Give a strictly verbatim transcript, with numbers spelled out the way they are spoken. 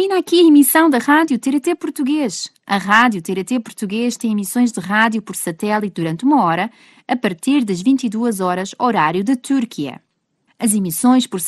Termina aqui a emissão da Rádio T R T Português. A Rádio T R T Português tem emissões de rádio por satélite durante uma hora, a partir das vinte e duas horas, horário da Turquia. As emissões por